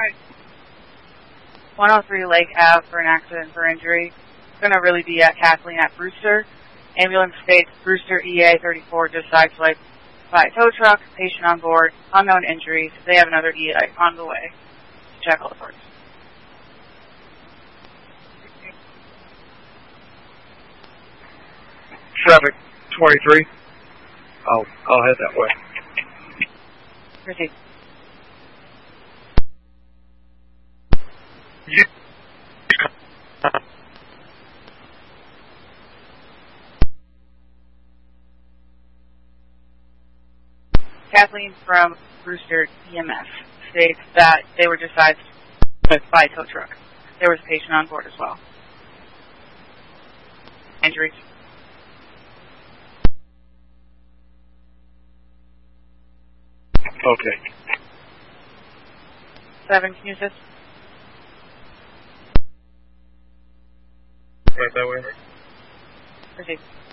103 Lake Ave for an accident for injury. It's going to really be at Kathleen at Brewster. Ambulance states Brewster EA 34 just sideswiped by a tow truck, patient on board, unknown injuries. They have another EA on the way. Check all the parts. Traffic 23. I'll head that way. Proceed. Kathleen from Brewster EMS states that they were just sideswiped by a tow truck. There was a patient on board as well. Injuries. Okay. 7, can you assist? Right that way. Proceed.